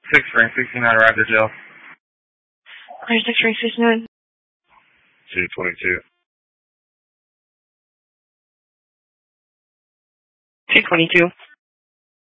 6 ring 69 arrived at jail. Clear 6 ring 69. 222. 222.